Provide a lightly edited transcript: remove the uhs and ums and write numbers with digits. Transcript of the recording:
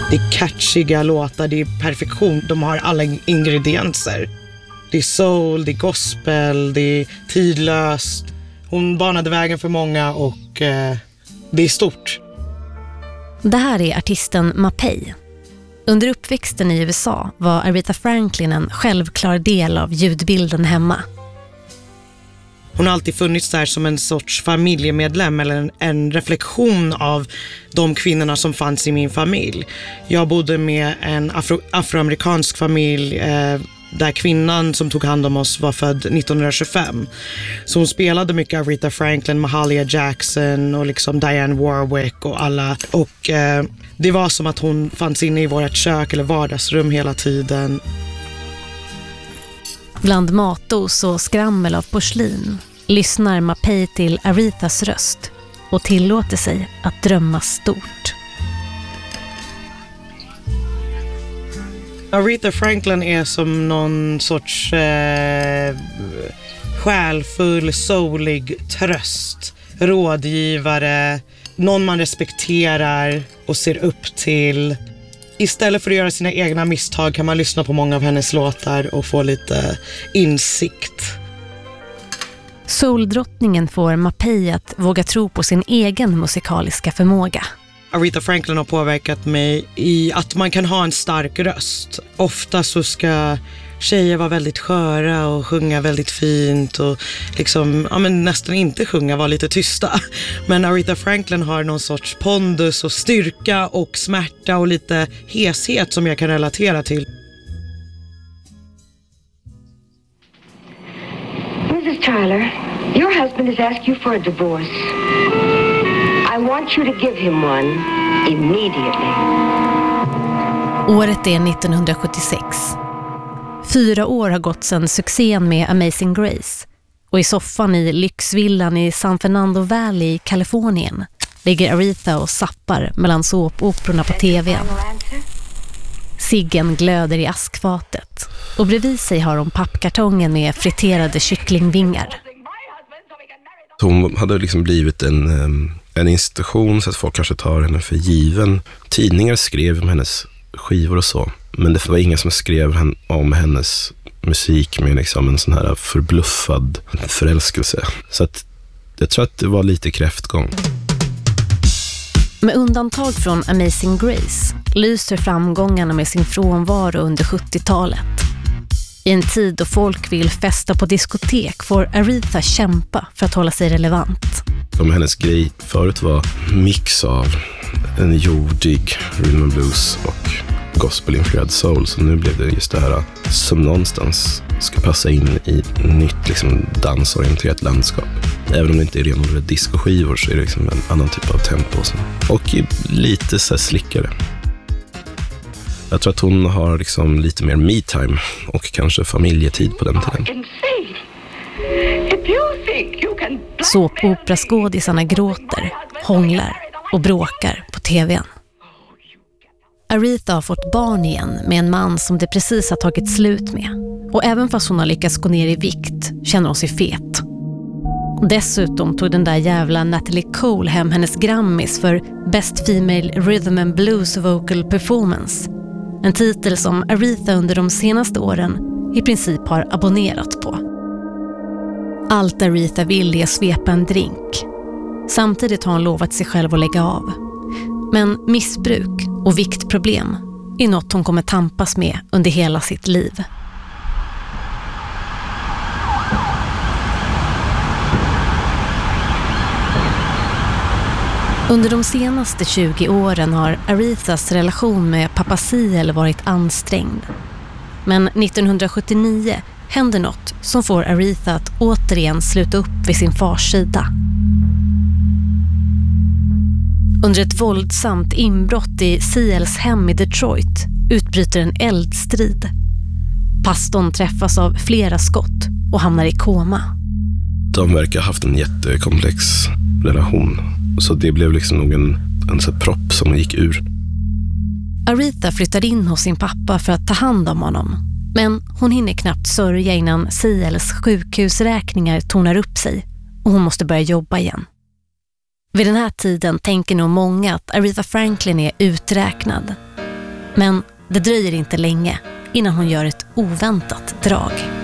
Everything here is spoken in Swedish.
Det är catchiga låtar, det är perfektion. De har alla ingredienser. Det är soul, det är gospel, det är tidlöst. Hon banade vägen för många och det är stort. Det här är artisten Mapei. Under uppväxten i USA var Aretha Franklin en självklar del av ljudbilden hemma. Hon har alltid funnits där som en sorts familjemedlem eller en reflektion av de kvinnorna som fanns i min familj. Jag bodde med en afroamerikansk familj där kvinnan som tog hand om oss var född 1925. Så hon spelade mycket Aretha Franklin, Mahalia Jackson och liksom Diane Warwick och alla. Och det var som att hon fanns inne i vårt kök eller vardagsrum hela tiden. Bland matos och skrammel av porslin lyssnar Mapei till Arethas röst och tillåter sig att drömma stort. Aretha Franklin är som någon sorts själfull, soulig tröst, rådgivare, någon man respekterar och ser upp till. Istället för att göra sina egna misstag kan man lyssna på många av hennes låtar och få lite insikt. Souldrottningen får Mapei att våga tro på sin egen musikaliska förmåga. Aretha Franklin har påverkat mig i att man kan ha en stark röst. Ofta så ska tjejer vara väldigt sköra och sjunga väldigt fint och liksom, nästan inte sjunga, vara lite tysta. Men Aretha Franklin har någon sorts pondus och styrka och smärta och lite heshet som jag kan relatera till. Mrs. Tyler, your husband has asked you for a divorce. I want you to give him one immediately. Året är 1976. 4 år har gått sedan succén med Amazing Grace. Och i soffan i lyxvillan i San Fernando Valley i Kalifornien ligger Aretha och zappar mellan såpoperorna på tvn. Ciggen glöder i askfatet och bredvid sig har hon pappkartongen med friterade kycklingvingar. Hon hade liksom blivit en institution så att folk kanske tar henne för given. Tidningar skrev om hennes skivor och så, men det var ingen som skrev om hennes musik med liksom en sån här förbluffad förälskelse. Så att jag tror att det var lite kräftgång. Med undantag från Amazing Grace lyser framgångarna med sin frånvaro under 70-talet. I en tid då folk vill festa på diskotek får Aretha kämpa för att hålla sig relevant. Om hennes grej förut var mix av en jordig rhythm and blues och gospel-influerad soul, så nu blev det just det här som någonstans ska passa in i nytt liksom dansorienterat landskap. Även om det inte är renodlade discoskivor så är det liksom en annan typ av tempo och lite så här slickare. Jag tror att hon har liksom lite mer me-time och kanske familjetid på den tiden. Såpoperaskådisarna gråter, hånglar och bråkar på tvn. Aretha har fått barn igen med en man som det precis har tagit slut med. Och även fast hon har lyckats gå ner i vikt känner hon sig fet. Dessutom tog den där jävla Natalie Cole hem hennes Grammys för Best Female Rhythm and Blues Vocal Performance. En titel som Aretha under de senaste åren i princip har abonnerat på. Allt Aretha vill är att svepa en drink. Samtidigt har hon lovat sig själv att lägga av. Men missbruk och viktproblem är något hon kommer tampas med under hela sitt liv. Under de senaste 20 åren har Arethas relation med pappa Ciel varit ansträngd. Men 1979 händer något som får Aretha att återigen sluta upp vid sin fars sida. Under ett våldsamt inbrott i Ciels hem i Detroit utbryter en eldstrid. Pastorn träffas av flera skott och hamnar i koma. De verkar ha haft en jättekomplex relation. Så det blev liksom nog en sån propp som gick ur. Aretha flyttar in hos sin pappa för att ta hand om honom. Men hon hinner knappt sörja innan Ciels sjukhusräkningar tonar upp sig och hon måste börja jobba igen. Vid den här tiden tänker nog många att Aretha Franklin är uträknad. Men det dröjer inte länge innan hon gör ett oväntat drag.